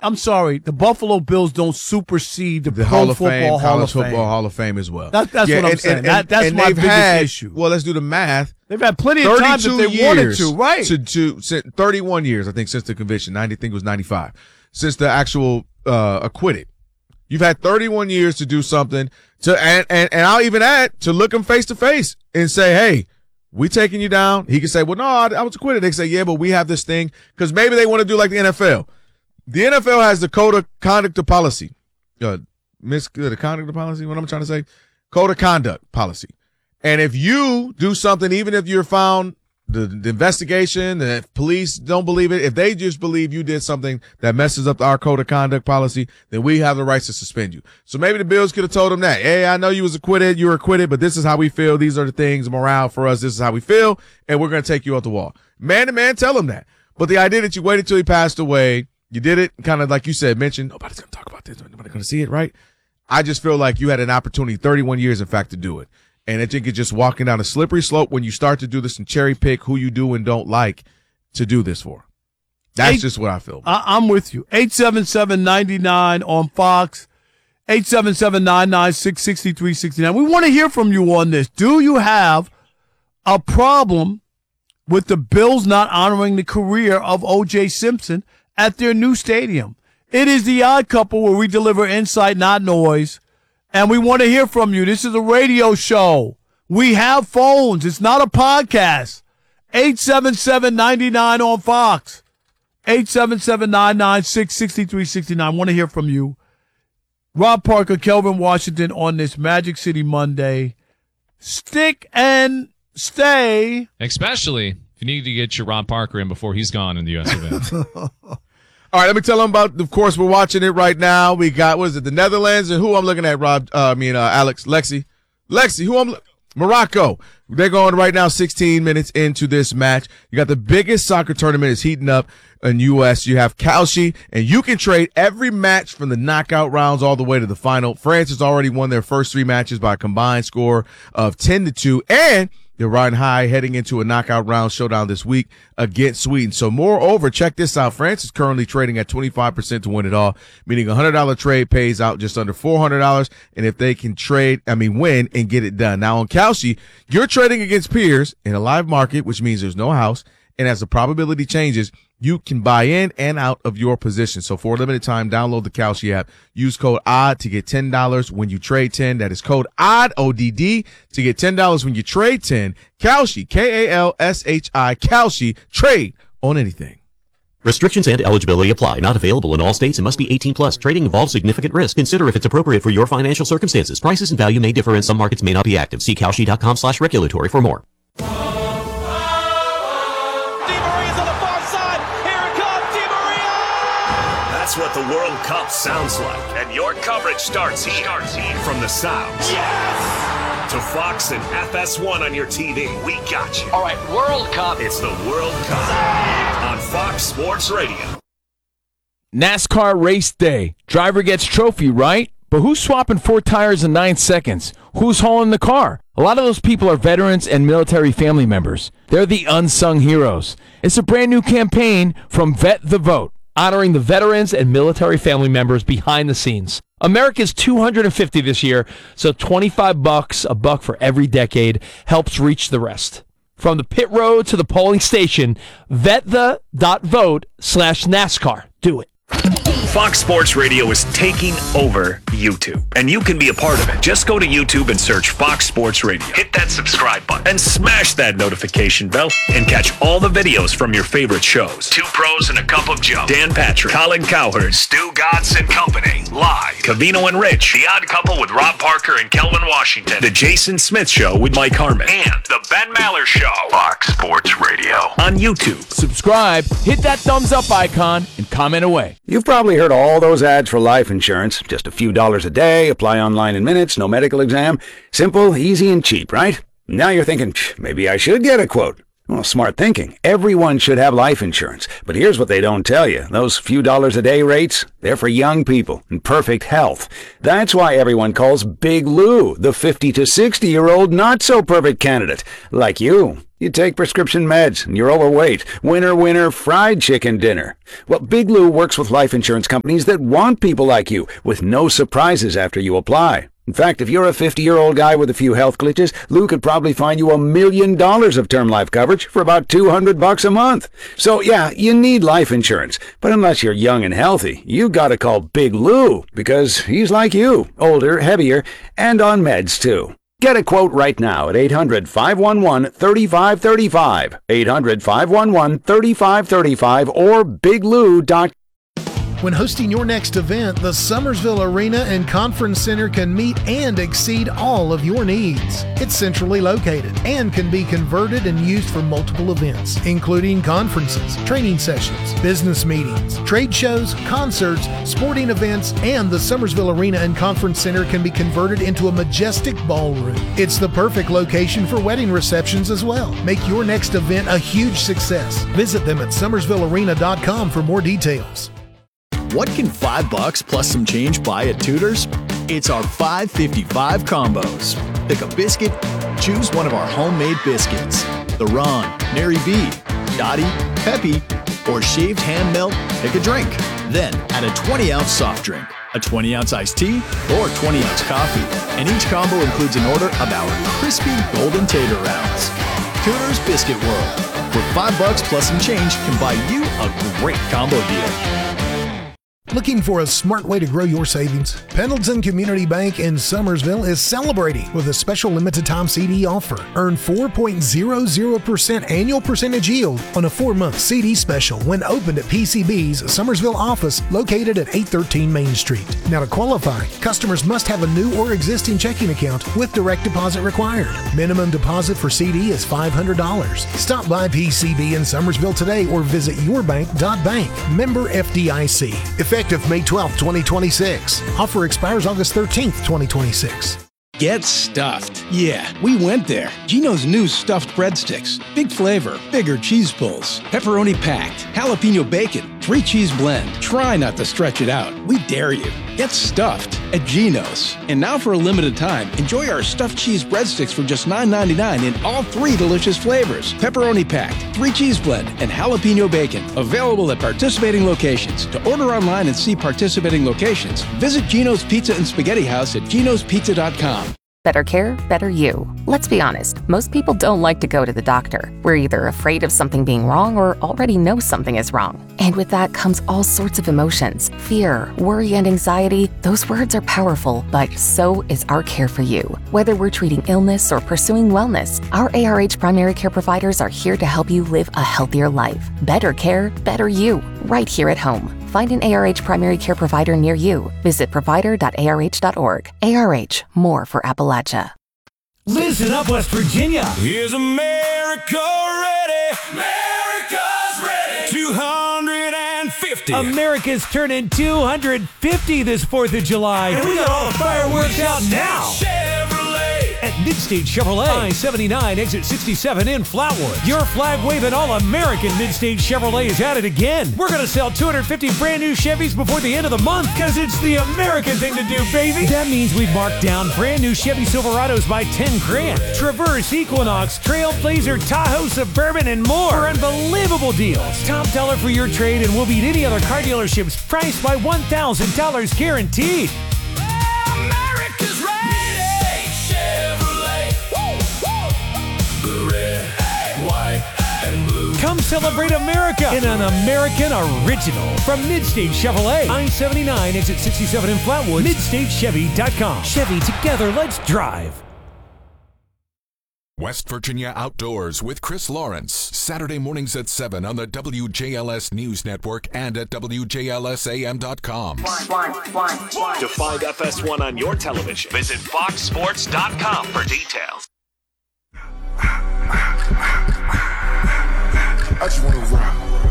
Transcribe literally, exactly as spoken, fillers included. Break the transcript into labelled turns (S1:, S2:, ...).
S1: I'm sorry, the Buffalo Bills don't supersede the,
S2: the
S1: Pro
S2: Hall of
S1: Football
S2: Fame,
S1: Hall
S2: College
S1: of Fame.
S2: Football Hall of Fame as well.
S1: That, that's
S2: yeah,
S1: what I'm
S2: and,
S1: saying.
S2: And,
S1: that, that's
S2: and
S1: my
S2: they've
S1: biggest
S2: had,
S1: issue.
S2: Well, let's do the math.
S1: They've had plenty of times if they wanted to, right?
S2: To, to, to, thirty-one years, I think, since the conviction. ninety, I think it was ninety-five. Since the actual uh, acquitted. You've had thirty-one years to do something. To and, and, and I'll even add to look him face to face and say, hey, we taking you down. He can say, well, no, I, I was acquitted. They can say, yeah, but we have this thing. Because maybe they want to do like the N F L. The N F L has the code of conduct of policy. Uh, mis- the conduct of policy, what I'm trying to say? Code of conduct policy. And if you do something, even if you're found, the, the investigation, the police don't believe it, if they just believe you did something that messes up our code of conduct policy, then we have the rights to suspend you. So maybe the Bills could have told them that, hey, I know you was acquitted, you were acquitted, but this is how we feel. These are the things, morale for us. This is how we feel, and we're going to take you off the wall. Man to man, tell them that. But the idea that you waited till he passed away, you did it kind of like you said, mentioned, nobody's going to talk about this, nobody's going to see it, right? I just feel like you had an opportunity, thirty-one years, in fact, to do it. And I think it's just walking down a slippery slope when you start to do this and cherry pick who you do and don't like to do this for. That's Eight, just what I feel.
S1: I, I'm with you. eight seven seven, nine nine on Fox, eight seven seven, nine nine six, six three six nine. We want to hear from you on this. Do you have a problem with the Bills not honoring the career of O J Simpson at their new stadium? It is the Odd Couple, where we deliver insight, not noise. And we want to hear from you. This is a radio show. We have phones. It's not a podcast. eight seven seven, nine nine on Fox. eight seven seven, nine nine six, six three six nine. I want to hear from you. Rob Parker, Kelvin Washington on this Magic City Monday. Stick and stay.
S3: Especially if you need to get your Rob Parker in before he's gone in the U S event.
S2: All right, let me tell them about, of course, we're watching it right now. We got, what is it, the Netherlands? And who I'm looking at, Rob? Uh, I mean, uh, Alex, Lexi. Lexi, who I'm looking Morocco. They're going right now sixteen minutes into this match. You got the biggest soccer tournament is heating up in U S. You have Kalshi, and you can trade every match from the knockout rounds all the way to the final. France has already won their first three matches by a combined score of ten to two, and they're riding high heading into a knockout round showdown this week against Sweden. So moreover, check this out. France is currently trading at twenty-five percent to win it all, meaning a one hundred dollars trade pays out just under four hundred dollars. And if they can trade, I mean, win and get it done. Now on Kalshi, you're trading against peers in a live market, which means there's no house. And as the probability changes, you can buy in and out of your position. So for a limited time, download the Kalshi app. Use code ODD to get ten dollars when you trade ten. That is code ODD, O D D, to get ten dollars when you trade ten. Kalshi, K A L S H I, Kalshi. Trade on anything.
S4: Restrictions and eligibility apply. Not available in all states and must be eighteen plus. Trading involves significant risk. Consider if it's appropriate for your financial circumstances. Prices and value may differ and some markets may not be active. See Kalshi.com slash regulatory for more.
S5: That's what the World Cup sounds like. And your coverage starts here. Starts here. From the sounds. Yes! To Fox and F S one on your T V. We got you.
S6: All right, World Cup.
S5: It's the World Cup on Fox Sports Radio.
S7: NASCAR race day. Driver gets trophy, right? But who's swapping four tires in nine seconds? Who's hauling the car? A lot of those people are veterans and military family members. They're the unsung heroes. It's a brand new campaign from Vet the Vote, honoring the veterans and military family members behind the scenes. America's two hundred fifty this year, so twenty-five bucks, a buck for every decade, helps reach the rest. From the pit road to the polling station, vetthe.vote slash NASCAR. Do it.
S5: Fox Sports Radio is taking over YouTube, and you can be a part of it. Just go to YouTube and search Fox Sports Radio. Hit that subscribe button and smash that notification bell and catch all the videos from your favorite shows. Two Pros and a Cup of Joe. Dan Patrick, Colin Cowherd, Stu Godson and Company. Live. Cavino and Rich. The Odd Couple with Rob Parker and Kelvin Washington. The Jason Smith Show with Mike Harmon. And the Ben Maller Show. Fox Sports Radio. On YouTube.
S7: Subscribe, hit that thumbs up icon, and comment away.
S8: You've probably heard all those ads for life insurance. Just a few dollars a day, apply online in minutes, no medical exam. Simple, easy, and cheap, right? Now you're thinking, maybe I should get a quote. Well, smart thinking. Everyone should have life insurance. But here's what they don't tell you. Those few dollars a day rates, they're for young people in perfect health. That's why everyone calls Big Lou the fifty to sixty-year-old not-so-perfect candidate. Like you. You take prescription meds and you're overweight. Winner, winner, fried chicken dinner. Well, Big Lou works with life insurance companies that want people like you, with no surprises after you apply. In fact, if you're a fifty-year-old guy with a few health glitches, Lou could probably find you a million dollars of term life coverage for about two hundred bucks a month. So yeah, you need life insurance. But unless you're young and healthy, you gotta call Big Lou, because he's like you, older, heavier, and on meds too. Get a quote right now at eight hundred, five one one, three five three five, eight hundred, five one one, three five three five, or big lou dot com.
S6: When hosting your next event, the Summersville Arena and Conference Center can meet and exceed all of your needs. It's centrally located and can be converted and used for multiple events, including conferences, training sessions, business meetings, trade shows, concerts, sporting events, and the Summersville Arena and Conference Center can be converted into a majestic ballroom. It's the perfect location for wedding receptions as well. Make your next event a huge success. Visit them at summersville arena dot com for more details.
S9: What can five bucks plus some change buy at Tudor's? It's our five fifty-five combos. Pick a biscuit, choose one of our homemade biscuits. The Ron, Nary B, Dottie, Peppy, or shaved ham melt, pick a drink. Then add a twenty ounce soft drink, a twenty ounce iced tea, or twenty ounce coffee. And each combo includes an order of our crispy golden tater rounds. Tudor's Biscuit World, where five bucks plus some change can buy you a great combo deal.
S6: Looking for a smart way to grow your savings? Pendleton Community Bank in Summersville is celebrating with a special limited time C D offer. Earn four point zero zero percent annual percentage yield on a four-month C D special when opened at P C B's Summersville office located at eight thirteen Main Street. Now to qualify, customers must have a new or existing checking account with direct deposit required. Minimum deposit for C D is five hundred dollars. Stop by P C B in Summersville today or visit your bank dot bank. Member F D I C. Effective May twelfth, twenty twenty-six. Offer expires August thirteenth, twenty twenty-six.
S10: Get stuffed. Yeah, we went there. Gino's new stuffed breadsticks. Big flavor, bigger cheese pulls, pepperoni packed, jalapeno bacon, three cheese blend. Try not to stretch it out. We dare you. Get stuffed at Gino's. And now for a limited time, enjoy our stuffed cheese breadsticks for just nine ninety-nine in all three delicious flavors. Pepperoni packed, three cheese blend, and jalapeno bacon. Available at participating locations. To order online and see participating locations, visit Gino's Pizza and Spaghetti House at ginos pizza dot com.
S11: Better care, better you. Let's be honest, most people don't like to go to the doctor. We're either afraid of something being wrong or already know something is wrong. And with that comes all sorts of emotions. Fear, worry, and anxiety. Those words are powerful, but so is our care for you. Whether we're treating illness or pursuing wellness, our A R H primary care providers are here to help you live a healthier life. Better care, better you. Right here at home. Find an A R H primary care provider near you. Visit provider dot A R H dot org. A R H, more for Appalachia.
S12: Listen up, West Virginia.
S13: Is America ready? America's ready. two hundred fifty.
S12: America's turning two hundred fifty this fourth of July. And we got all the fireworks out now. At Midstate Chevrolet, I seventy-nine, exit sixty-seven in Flatwood. Your flag-waving all-American Midstate Chevrolet is at it again. We're going to sell two hundred fifty brand new Chevys before the end of the month because it's the American thing to do, baby. That means we've marked down brand new Chevy Silverados by ten grand. Traverse, Equinox, Trailblazer, Tahoe, Suburban, and more for unbelievable deals. Top dollar for your trade and we'll beat any other car dealership's price by one thousand dollars guaranteed.
S13: America's ready.
S12: Come celebrate America in an American original from Midstate Chevrolet. I seventy-nine, exit sixty-seven in Flatwood. midstate chevy dot com. Chevy, together, let's drive.
S14: West Virginia Outdoors with Chris Lawrence. Saturday mornings at seven on the W J L S News Network and at W J L S A M dot com.
S5: To find F S one on your television, visit fox sports dot com for details.
S15: I just want to rock.